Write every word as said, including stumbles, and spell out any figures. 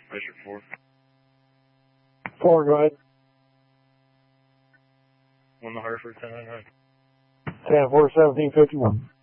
District four. Four, go ahead. One to Hartford, ten nine nine. ten four seventeen fifty-one.